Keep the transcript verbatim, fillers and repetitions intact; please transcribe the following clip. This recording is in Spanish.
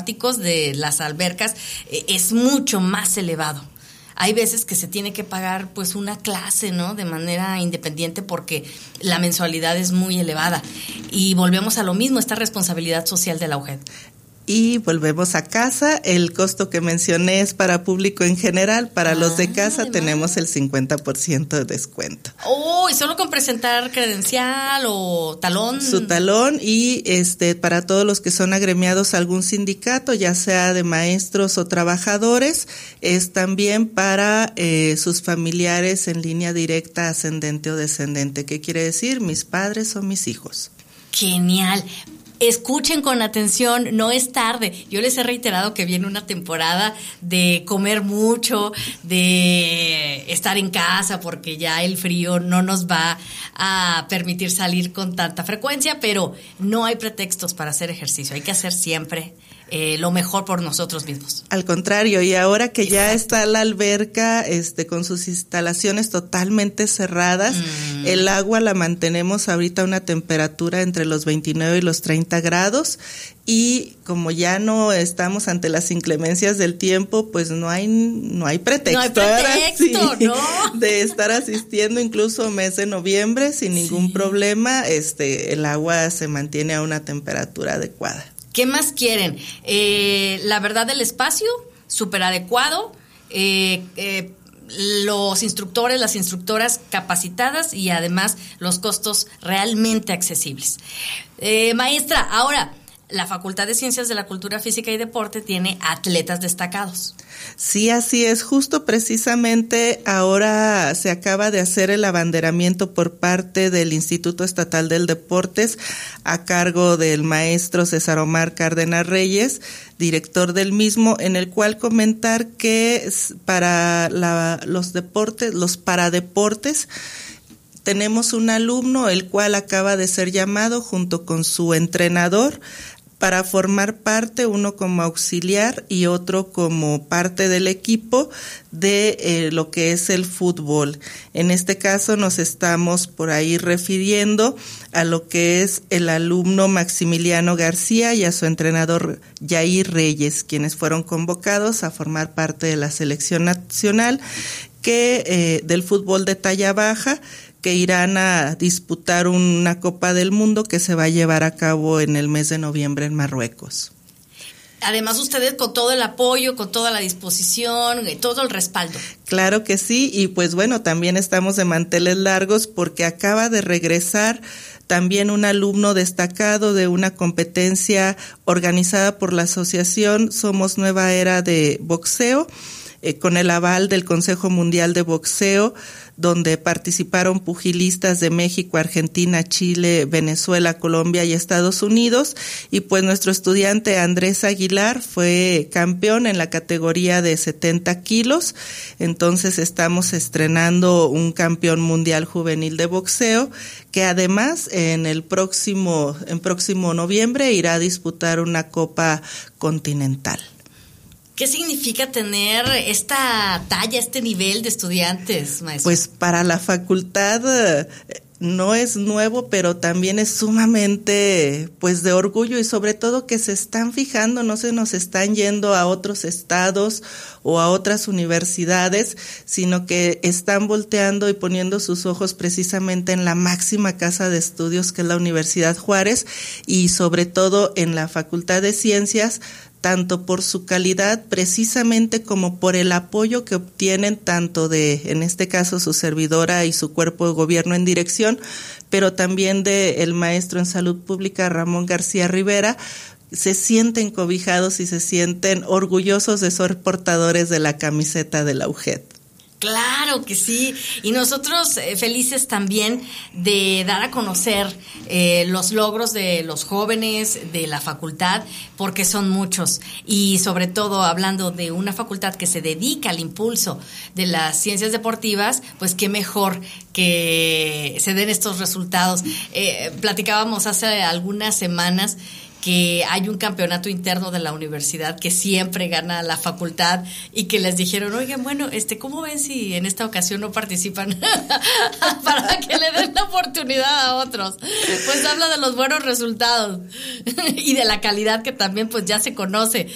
acuáticos de las albercas eh, es mucho más elevado. Hay veces que se tiene que pagar pues una clase, ¿no? De manera independiente porque la mensualidad es muy elevada. Y volvemos a lo mismo, esta responsabilidad social de la U G E D. Y volvemos a casa, el costo que mencioné es para público en general, para ah, los de casa además tenemos el cincuenta por ciento de descuento. Oh, ¿y solo con presentar credencial o talón? Su talón y este para todos los que son agremiados a algún sindicato, ya sea de maestros o trabajadores, es también para eh, sus familiares en línea directa, ascendente o descendente. ¿Qué quiere decir? Mis padres o mis hijos. Genial. Escuchen con atención, no es tarde. Yo les he reiterado que viene una temporada de comer mucho, de estar en casa, porque ya el frío no nos va a permitir salir con tanta frecuencia, pero no hay pretextos para hacer ejercicio. Hay que hacer siempre eh, lo mejor por nosotros mismos. Al contrario, y ahora que Exacto. ya está la alberca este, con sus instalaciones totalmente cerradas, mm. el agua la mantenemos ahorita a una temperatura entre los veintinueve y los treinta grados, y como ya no estamos ante las inclemencias del tiempo, pues no hay no hay pretexto, no hay pretexto ahora, sí, ¿no? de estar asistiendo incluso mes de noviembre sin ningún sí. problema. Este el agua se mantiene a una temperatura adecuada. ¿Qué más quieren? Eh, la verdad del espacio, súper adecuado, eh, eh, los instructores, las instructoras capacitadas y además los costos realmente accesibles. Eh, maestra, ahora, la Facultad de Ciencias de la Cultura Física y Deporte tiene atletas destacados. Sí, así es. Justo precisamente ahora se acaba de hacer el abanderamiento por parte del Instituto Estatal del Deportes a cargo del maestro César Omar Cárdenas Reyes, director del mismo, en el cual comentar que para la, los deportes, los paradeportes, tenemos un alumno el cual acaba de ser llamado junto con su entrenador para formar parte, uno como auxiliar y otro como parte del equipo de eh, lo que es el fútbol. En este caso nos estamos por ahí refiriendo a lo que es el alumno Maximiliano García y a su entrenador Yair Reyes, quienes fueron convocados a formar parte de la selección nacional que eh, del fútbol de talla baja, que irán a disputar una Copa del Mundo que se va a llevar a cabo en el mes de noviembre en Marruecos. Además, ustedes con todo el apoyo, con toda la disposición, todo el respaldo. Claro que sí, y pues bueno, también estamos de manteles largos porque acaba de regresar también un alumno destacado de una competencia organizada por la asociación Somos Nueva Era de Boxeo, eh, con el aval del Consejo Mundial de Boxeo, donde participaron pugilistas de México, Argentina, Chile, Venezuela, Colombia y Estados Unidos, y pues nuestro estudiante Andrés Aguilar fue campeón en la categoría de setenta kilos, entonces estamos estrenando un campeón mundial juvenil de boxeo, que además en el próximo, en próximo noviembre irá a disputar una Copa Continental. ¿Qué significa tener esta talla, este nivel de estudiantes, maestro? Pues para la facultad eh, no es nuevo, pero también es sumamente pues de orgullo, y sobre todo que se están fijando, no se nos están yendo a otros estados o a otras universidades, sino que están volteando y poniendo sus ojos precisamente en la máxima casa de estudios que es la Universidad Juárez, y sobre todo en la Facultad de Ciencias, tanto por su calidad precisamente como por el apoyo que obtienen tanto de, en este caso, su servidora y su cuerpo de gobierno en dirección, pero también de el maestro en salud pública Ramón García Rivera. Se sienten cobijados y se sienten orgullosos de ser portadores de la camiseta de la U G E D. Claro que sí, y nosotros eh, felices también de dar a conocer eh, los logros de los jóvenes de la facultad, porque son muchos, y sobre todo hablando de una facultad que se dedica al impulso de las ciencias deportivas, pues qué mejor que se den estos resultados. Eh, platicábamos hace algunas semanas que hay un campeonato interno de la universidad que siempre gana la facultad, y que les dijeron, oigan, bueno, este, ¿cómo ven si en esta ocasión no participan para que le den la oportunidad a otros? Pues habla de los buenos resultados y de la calidad que también pues ya se conoce